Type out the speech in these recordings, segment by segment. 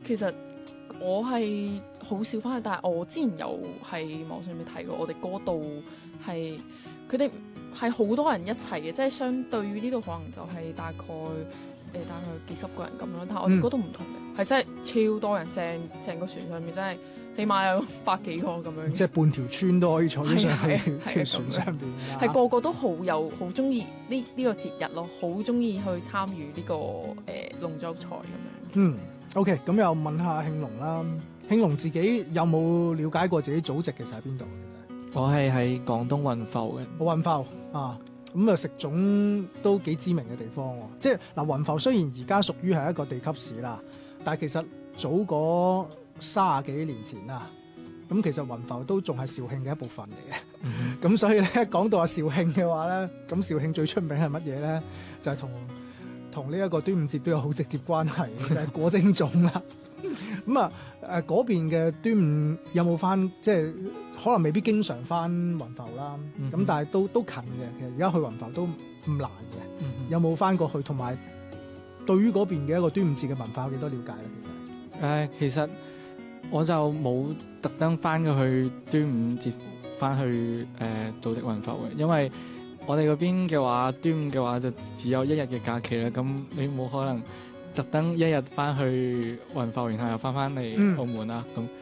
其實我係好少翻去，但係我之前有喺網上面睇過，我哋嗰度係佢哋係好多人一齊嘅，即係相對於呢度可能就係大概幾十個人咁樣，但係我哋嗰度唔同嘅，係真係超多人，成個船上面真係起碼有百幾個咁樣， 即係半條村都可以坐咗上去條船上邊， 係個個都好中意呢個節日咯，好中意去參與呢個龍舟賽咁樣。 OK， 咁又問下慶龍啦，慶龍自己有冇了解過自己祖籍其實喺邊度？ 我係喺廣東雲浮嘅。 雲浮啊，咁啊食粽都幾知名嘅地方喎。即係嗱，雲浮雖然而家屬於係一個地級市啦，但係其實早嗰30幾年前啦，咁其實雲浮都仲係肇慶嘅一部分嚟嘅。咁所以咧，講到肇慶嘅話咧，咁肇慶最出名係乜嘢咧？就係同呢一個端午節都有好直接關係嘅，就係果蒸粽啦。咁啊嗰邊嘅端午有冇翻？即係可能未必經常翻雲浮啦。咁但係都近嘅。其實而家去雲浮都唔難嘅。有冇翻過去？同埋對於嗰邊嘅一個端午節嘅文化有幾多了解咧？ 其實我就冇特登翻過去端午節翻去祖籍雲浮嘅，因為我哋嗰邊嘅話，端午嘅話就只有1日嘅假期啦，咁你冇可能特登1日翻去雲浮，然後又翻嚟澳門啦，咁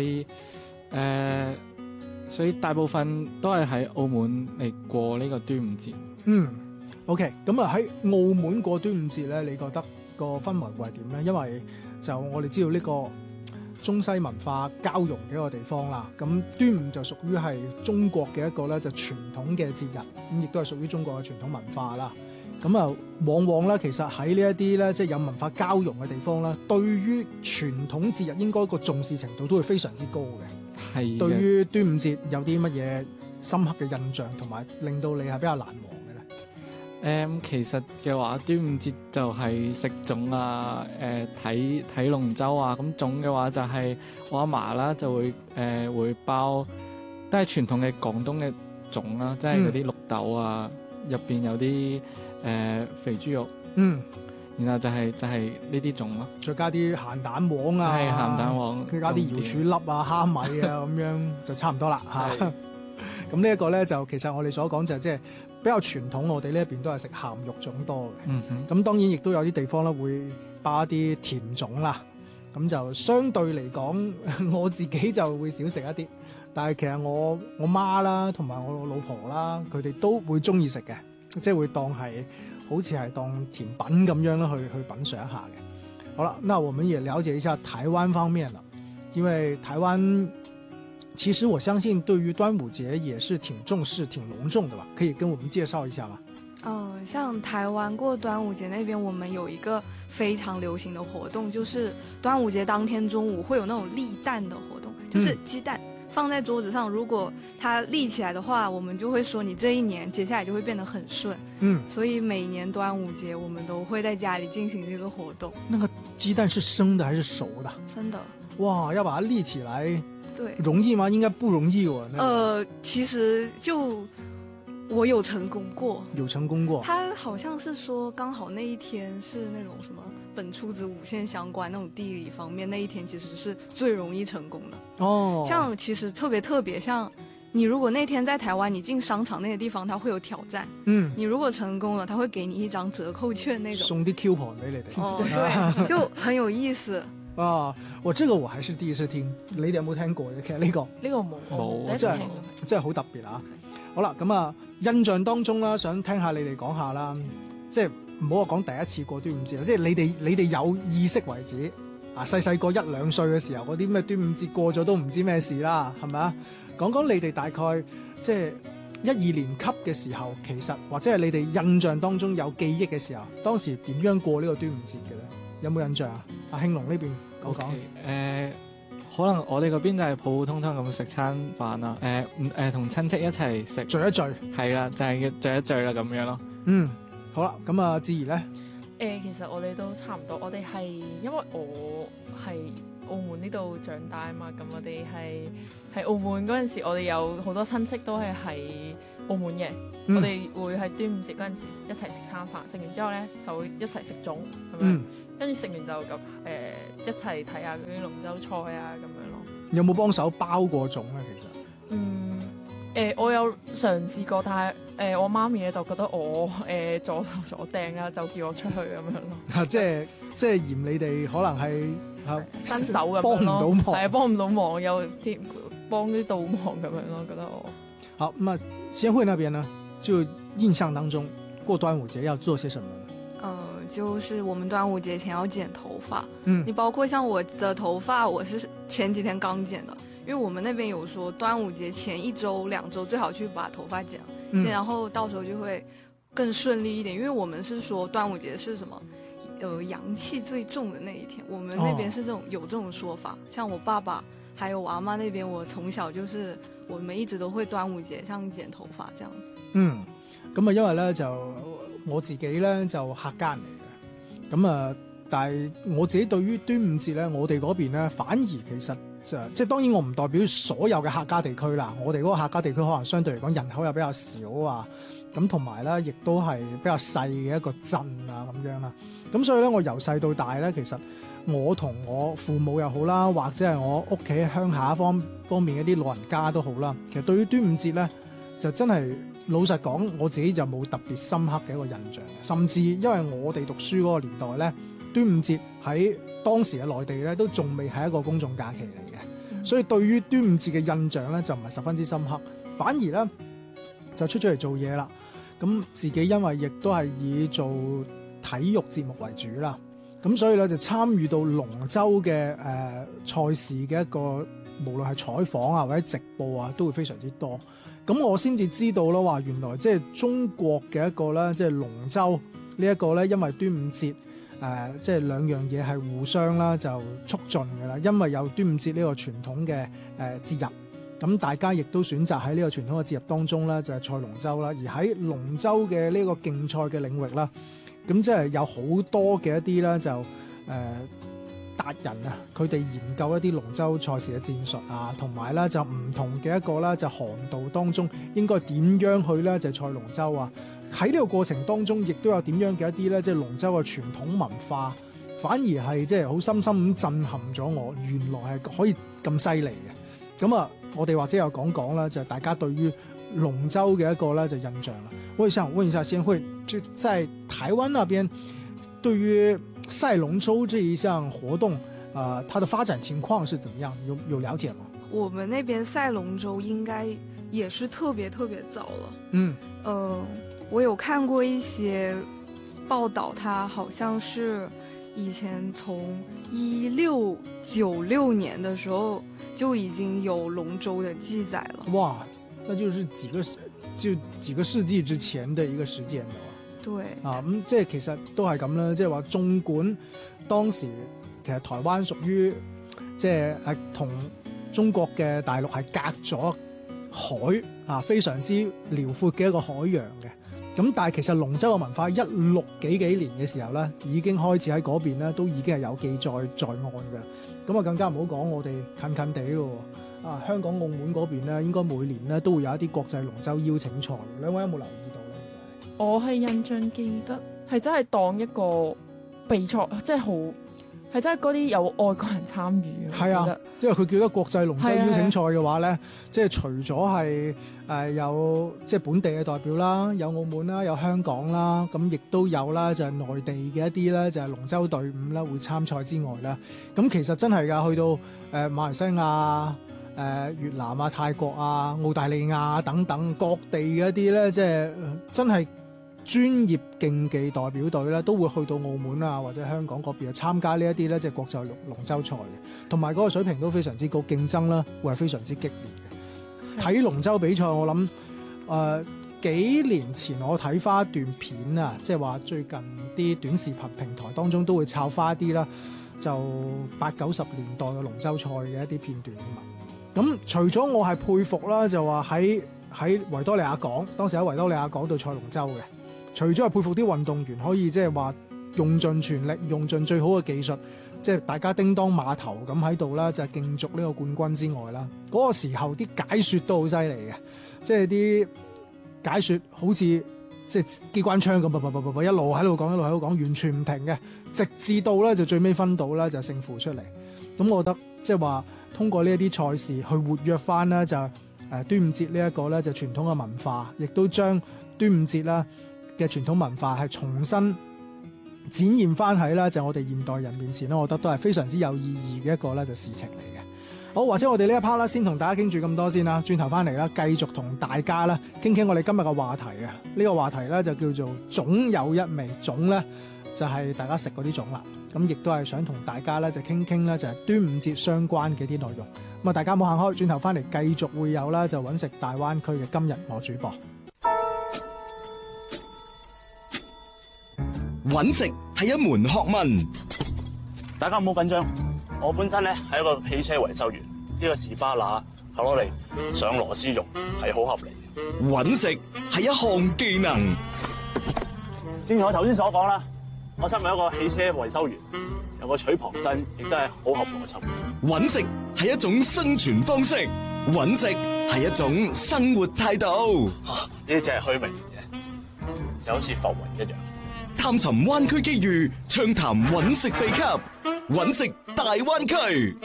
所以大部分都係喺澳門嚟過呢個端午節。 OK， 咁啊喺澳門過端午節咧，你覺得個氛圍會係點咧？因為就我哋知道呢個中西文化交融嘅一個地方啦，咁端午就屬於係中國嘅一個咧就傳統嘅節日，咁亦都係屬於中國嘅傳統文化啦。咁啊，往往咧其實喺呢一啲咧即係有文化交融嘅地方啦，對於傳統節日應該個重視程度都會非常之高嘅。係。對於端午節有啲乜嘢深刻嘅印象，同埋令到你係比較難忘嘅咧？ 其實嘅話，端午節就係食粽啊，睇龍舟啊。咁粽嘅話就係我阿嫲啦，就會包，都係傳統嘅廣東嘅粽啦，即係嗰啲綠豆啊，入邊有啲肥豬肉，然後就係呢啲粽咯， 再加啲鹹蛋黃啊， 係鹹蛋黃， 加啲瑤柱粒啊、蝦米啊咁樣就差唔多啦嚇。咁呢一個咧就其實我哋所講就係即係比較傳統，我哋呢一邊都係食鹹肉粽多嘅。咁當然亦都有啲地方咧會包一啲甜粽啦。咁就相對嚟講，我自己就會少食一啲。但係其實我媽啦同埋我老婆啦，佢哋都會中意食嘅，即係會當係好似係當甜品咁樣啦，去品嚐一下嘅。好啦，那我們也了解一下台灣方面啦，因為台灣其實我相信對於端午節也是挺重視、挺隆重的吧？可以跟我們介紹一下嗎？ 像台灣過端午節那邊，我們有一個非常流行的活動，就是端午節當天中午會有那種立蛋的活動，就是雞蛋放在桌子上，如果它立起來的話，我們就會說你這一年接下來就會變得很順。所以每年端午節我們都會在家裡進行這個活動。 那個雞蛋是生的還是熟的？ 生的。 哇，要把它立起來。 對， 容易嗎？應該不容易喎。 其實就我有成功過。有成功過。 他好像是說剛好那一天是那種什麼本初子午線相關那種地理方面，那一天其實是最容易成功的。像其實特別像你如果那天在台灣，你進商場那些地方，它會有挑戰。你如果成功了，他會給你一張折扣券那種。 送啲 coupon 俾你哋。 對，就很有意思。 我這個我還是第一次聽，你哋有冇聽過嘅？其實呢個冇， 真係好特別啊！好啦，咁啊，印象當中啦，想聽下你哋講下啦，即係唔好話講第一次過端午節啦，即係你哋有意識為止啊，細個1、2歲嘅時候，嗰啲咩端午節過咗都唔知咩事啦，係咪啊？講講你哋大概即係1、2年級嘅時候，其實或者係你哋印象當中有記憶嘅時候，當時點樣過呢個端午節嘅咧？有冇印象啊？阿慶龍呢邊講講。 可能我哋嗰邊就係普普通通咁食餐飯啦，同親戚一齊食聚一聚， 係啦，就係聚一聚啦咁樣咯。 好啦，咁啊，志怡咧？ 其實我哋都差唔多，我哋係因為我係澳門呢度長大啊嘛，咁我哋係澳門嗰陣時，我哋有好多親戚都係喺澳門嘅，我哋會喺端午節嗰陣時一齊食餐飯，食完之後咧就會一齊食粽咁樣。 跟住食完就咁一齊睇下嗰啲龍舟賽啊咁樣咯。 有冇幫手包過粽咧？其實我有嘗試過，但係我媽咪咧就覺得我左頭左掟啦，就叫我出去咁樣咯。 即係嫌你哋可能係新手咁幫唔樣咯， 到忙， 係啊，幫唔到忙，又啲幫啲倒忙咁樣咯，覺得我。 好，咁啊，先會那邊呢，就印象當中過端午節要做些什麼呢？ 就是我們端午節前要剪頭髮。 嗯你包括像我的頭髮，我是前幾天剛剪的，因為我們那邊有說端午節前1周2周最好去把頭髮剪了，然後到時候就會更順利一點。因為我們是說端午節是什麼，陽氣最重的那一天，我們那邊是有這種說法。像我爸爸還有我阿媽那邊，我從小就是我們一直都會端午節像剪頭髮這樣子。 咁啊，因為咧就我自己咧就客家人嚟嘅，咁啊，但係我自己對於端午節咧，我哋嗰邊咧反而其實即係當然我唔代表所有嘅客家地區啦，我哋嗰個客家地區可能相對嚟講人口又比較少啊，咁同埋咧亦都係比較細嘅一個鎮啊咁樣啦，咁所以咧我由細到大咧，其實我同我父母又好啦，或者係我屋企鄉下方面一啲老人家都好啦，其實對於端午節咧就真係。老實講，我自己就冇特別深刻嘅一個印象，甚至因為我哋讀書嗰個年代咧，端午節喺當時嘅內地咧都仲未係一個公眾假期嚟嘅，所以對於端午節嘅印象咧就唔係十分之深刻，反而咧就出咗嚟做嘢啦。咁自己因為亦都係以做體育節目為主啦，咁所以咧就參與到龍舟嘅賽事嘅一個，無論係採訪啊或者直播啊，都會非常之多。咁我先至知道咯，話原來即係中國嘅一個咧，即係龍舟呢一個咧，因為端午節即係兩樣嘢係互相啦就促進嘅啦。因為有端午節呢個傳統嘅節日，咁大家亦都選擇喺呢個傳統嘅節日當中咧就係賽龍舟啦。而喺龍舟嘅呢個競賽嘅領域啦，咁即係有好多嘅一啲咧就達人啊，佢哋研究一啲龍舟賽事嘅戰術啊，同埋咧就唔同嘅一個咧就航道當中應該點樣去咧就賽龍舟啊。喺呢個過程當中，亦都有點樣嘅一啲咧即係龍舟嘅傳統文化，反而係即係好深深咁震撼咗我，原來係可以咁犀利嘅。咁啊，我哋或者又講啦，就係大家對於龍舟嘅一個咧就印象啦。我想問一下先會，就在台灣那邊對於賽龍舟這一項活動，它的發展情況是怎麼樣？有了解嗎？ 我們那邊賽龍舟應該也是特別早了。我有看過一些報道，它好像是以前從1696年的時候就已經有龍舟的記載了。 哇，那就是幾個世紀之前的一個時間了。 對啊，咁即係其實都係咁啦，即係話縱管當時其實台灣屬於即係同中國嘅大陸係隔咗海啊，非常之遼闊嘅一個海洋嘅。咁但係其實龍舟嘅文化16幾年嘅時候咧，已經開始喺嗰邊咧，都已經係有記載在案嘅。咁啊，更加唔好講我哋近地咯。啊，香港澳門嗰邊咧，應該每年咧都會有一啲國際龍舟邀請賽。兩位有冇留意到咧？ 我係印象記得係真係當一個比賽，即係好係真係嗰啲有外國人參與。 係啊，因為佢叫得國際龍舟邀請賽嘅話咧，即係除咗係有即係本地嘅代表啦，有澳門啦，有香港啦，咁亦都有啦，就係內地嘅一啲咧，就係龍舟隊伍啦會參賽之外啦，咁其實真係㗎，去到馬來西亞、越南啊、泰國啊、澳大利亞等等各地嘅一啲咧，即係真係專業競技代表隊咧，都會去到澳門啊或者香港嗰邊參加呢一啲咧，即係國際龍舟賽嘅，同埋嗰個水平都非常之高，競爭啦會係非常之激烈嘅。睇龍舟比賽，我諗幾年前我睇翻一段片啊，即係話最近啲短視頻平台當中都會抄翻一啲啦，就80、90年代嘅龍舟賽嘅一啲片段啊嘛。咁除咗我係佩服啦，就話喺維多利亞港，當時喺維多利亞港度賽龍舟嘅。除咗係佩服啲運動員可以即係話用盡全力、用盡最好嘅技術，即係大家叮當碼頭咁喺度啦，就係競逐呢個冠軍之外啦，嗰個時候啲解說都好犀利嘅，即係啲解說好似即係機關槍咁，一路喺度講，完全唔停嘅，直至到咧就最尾分到咧就勝負出嚟。咁我覺得即係話通過呢一啲賽事去活躍翻咧就端午節呢一個咧就傳統嘅文化，亦都將端午節啦嘅傳統文化係重新展現翻喺啦就我哋現代人面前咧，我覺得都係非常之有意義嘅一個咧就事情嚟嘅。好，或者我哋呢一 part 啦，先同大家傾住咁多先啦，轉頭翻嚟啦，繼續同大家啦傾傾我哋今日嘅話題啊。呢個話題咧就叫做粽有一味，粽咧就係大家食嗰啲粽啦。咁亦都係想同大家咧就傾傾咧就係端午節相關嘅啲內容。咁啊，大家冇行開，轉頭翻嚟繼續會有啦，就揾食大灣區嘅今日我主播。 揾食係一門學問， 大家唔好緊張。我本身咧係一個汽車維修員，呢個士巴拿係攞嚟上螺絲用，係好合理嘅。 揾食係一項技能， 正如我頭先所講啦，我身為一個汽車維修員，有個取旁身，亦都係好合邏輯。 揾食係一種生存方式，揾食係一種生活態度。 呢啲只係虛名啫，就好似浮雲一樣。 探尋灣區機遇，暢談揾食秘笈，揾食大灣區。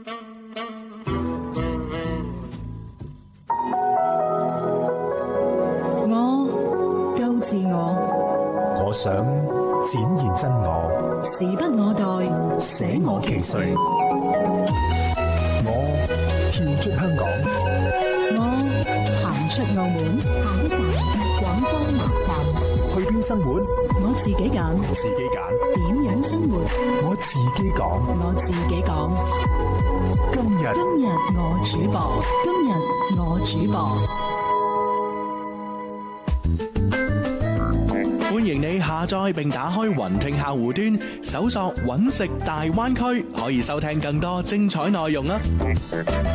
我夠自我， 我想展現真我， 時不我待， 捨我其誰。我跳出香港， 我行出澳門，下一站廣東南站。 去邊生活？ 我自己揀， 自己揀。 點樣生活？ 我自己講， 我自己講。 今日我主播，今日我主播。 歡迎你下載並打開雲聽客戶端，搜索揾食大灣區，可以收聽更多精彩內容啊！